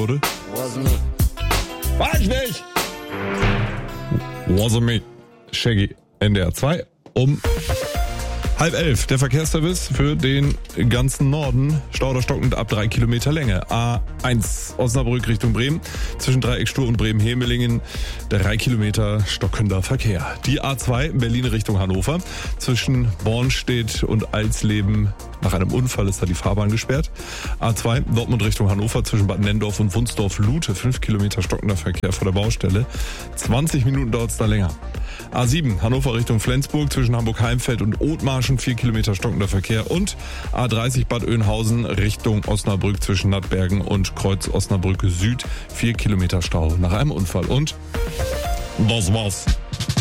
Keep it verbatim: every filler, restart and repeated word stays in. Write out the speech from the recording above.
wurde? Wasn't me. Weiß nicht! Wasn't me. Shaggy, N D R zwei, um halb elf. Der Verkehrsservice für den ganzen Norden. Stauder stockend ab drei Kilometer Länge. A eins Osnabrück Richtung Bremen. Zwischen Dreieckstur und Bremen-Hemelingen. Drei Kilometer stockender Verkehr. Die A zwei Berlin Richtung Hannover. Zwischen Bornstedt und Alsleben. Nach einem Unfall ist da die Fahrbahn gesperrt. A zwei Dortmund Richtung Hannover. Zwischen Bad Nendorf und Wunsdorf-Lute. Fünf Kilometer stockender Verkehr vor der Baustelle. zwanzig Minuten dauert es da länger. A sieben Hannover Richtung Flensburg. Zwischen Hamburg-Heimfeld und Othmarschen. vier Kilometer stockender Verkehr. Und A dreißig Bad Oeynhausen Richtung Osnabrück zwischen Nattbergen und Kreuz Osnabrück Süd. vier Kilometer Stau nach einem Unfall. Und das war's.